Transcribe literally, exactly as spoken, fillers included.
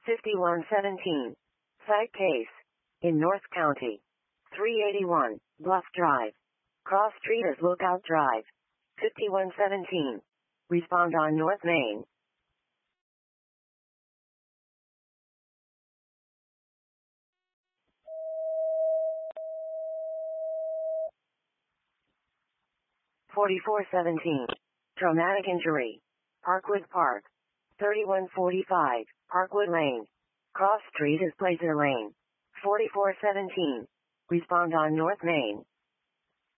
fifty-one seventeen. Site case. In North County. three eighty-one, Bluff Drive. Cross Street is Lookout Drive. fifty-one seventeen. Respond on North Main. forty-four seventeen. Traumatic injury. Parkwood Park. thirty-one forty-five, Parkwood Lane. Cross Street is Placer Lane. forty-four seventeen. Respond on North Main.